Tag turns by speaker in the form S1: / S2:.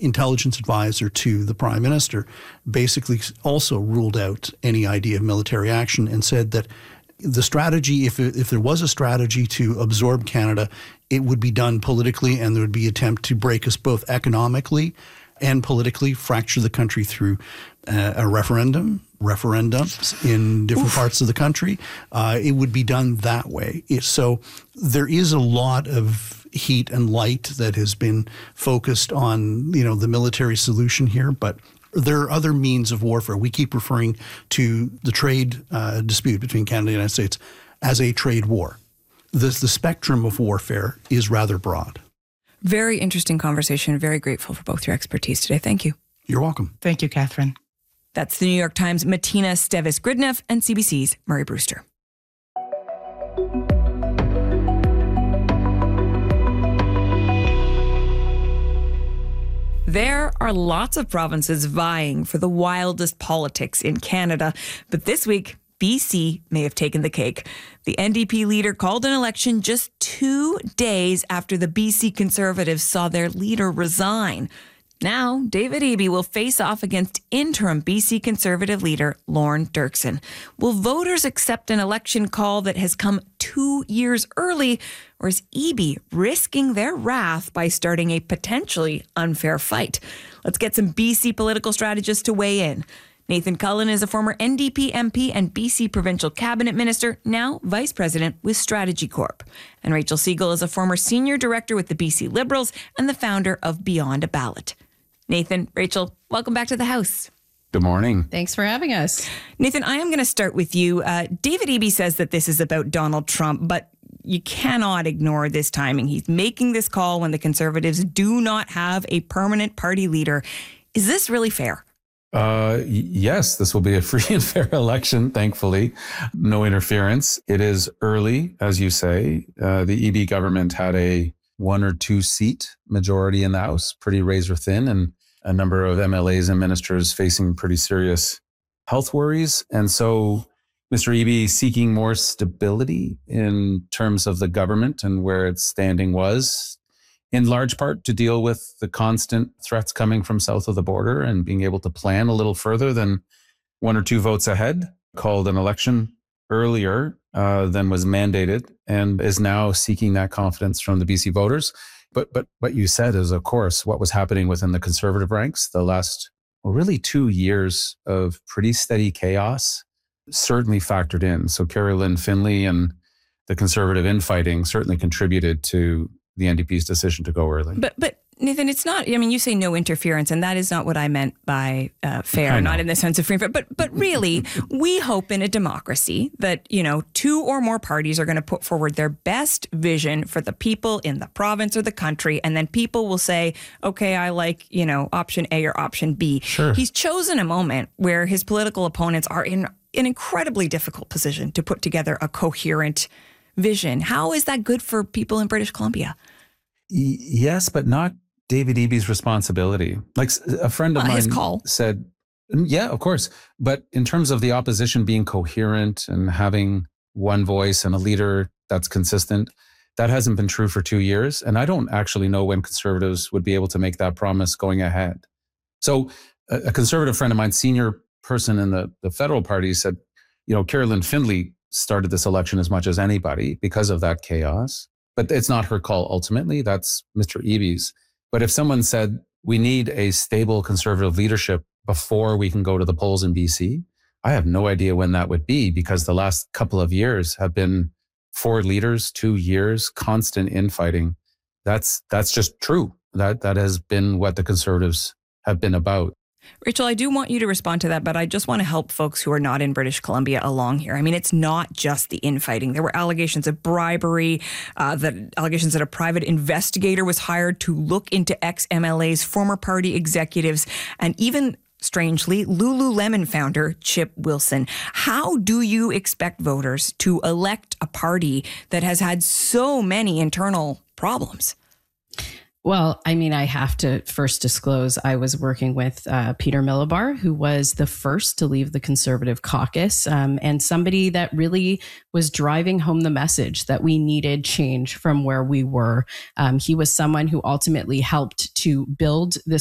S1: intelligence advisor to the prime minister, basically also ruled out any idea of military action and said that the strategy, if there was a strategy to absorb Canada, it would be done politically, and there would be an attempt to break us both economically and politically, fracture the country through referendums in different parts of the country. It would be done that way. So there is a lot of heat and light that has been focused on, the military solution here, but there are other means of warfare. We keep referring to the trade dispute between Canada and the United States as a trade war. The spectrum of warfare is rather broad.
S2: Very interesting conversation. Very grateful for both your expertise today. Thank you.
S1: You're welcome.
S3: Thank you, Catherine.
S2: That's the New York Times' Martina Stevis-Gridneff and CBC's Murray Brewster. There are lots of provinces vying for the wildest politics in Canada, but this week, BC may have taken the cake. The NDP leader called an election just 2 days after the BC Conservatives saw their leader resign. Now, David Eby will face off against interim BC Conservative leader Lorne Dirksen. Will voters accept an election call that has come 2 years early, or is Eby risking their wrath by starting a potentially unfair fight? Let's get some BC political strategists to weigh in. Nathan Cullen is a former NDP MP and BC Provincial Cabinet Minister, now Vice President with Strategy Corp. And Rachel Siegel is a former Senior Director with the BC Liberals and the founder of Beyond a Ballot. Nathan, Rachel, welcome back to the House.
S4: Good morning.
S5: Thanks for having us.
S2: Nathan, I am going to start with you. David Eby says that this is about Donald Trump, but you cannot ignore this timing. He's making this call when the Conservatives do not have a permanent party leader. Is this really fair?
S4: Yes, this will be a free and fair election, thankfully. No interference. It is early, as you say. The Eby government had a 1 or 2 seat majority in the House, pretty razor thin, and a number of MLAs and ministers facing pretty serious health worries. And so Mr. Eby seeking more stability in terms of the government and where its standing was, in large part to deal with the constant threats coming from south of the border and being able to plan a little further than 1 or 2 votes ahead, called an election earlier than was mandated, and is now seeking that confidence from the BC voters. But what you said is, of course, what was happening within the Conservative ranks the last, really 2 years of pretty steady chaos certainly factored in. So Carrie Lynn Finlay and the Conservative infighting certainly contributed to the NDP's decision to go early.
S2: But Nathan, it's not, you say no interference, and that is not what I meant by fair, not in the sense of free and fair. But really, we hope in a democracy that, 2 or more parties are going to put forward their best vision for the people in the province or the country, and then people will say, okay, I like, option A or option B.
S4: Sure.
S2: He's chosen a moment where his political opponents are in an incredibly difficult position to put together a coherent vision. How is that good for people in British Columbia?
S4: Yes, but not David Eby's responsibility. Like a friend of mine said, yeah, of course. But in terms of the opposition being coherent and having one voice and a leader that's consistent, that hasn't been true for 2 years. And I don't actually know when Conservatives would be able to make that promise going ahead. So a Conservative friend of mine, senior person in the federal party, said, Carrie Lynn Finlay started this election as much as anybody because of that chaos. But it's not her call ultimately. That's Mr. Eby's. But if someone said, we need a stable Conservative leadership before we can go to the polls in BC, I have no idea when that would be, because the last couple of years have been 4 leaders, 2 years, constant infighting. That's just true. That has been what the Conservatives have been about.
S2: Rachel, I do want you to respond to that, but I just want to help folks who are not in British Columbia along here. It's not just the infighting. There were allegations of bribery, allegations that a private investigator was hired to look into ex-MLA's former party executives, and even, strangely, Lululemon founder Chip Wilson. How do you expect voters to elect a party that has had so many internal problems?
S5: Well, I have to first disclose I was working with Peter Millibar, who was the first to leave the Conservative caucus, and somebody that really was driving home the message that we needed change from where we were. He was someone who ultimately helped to build this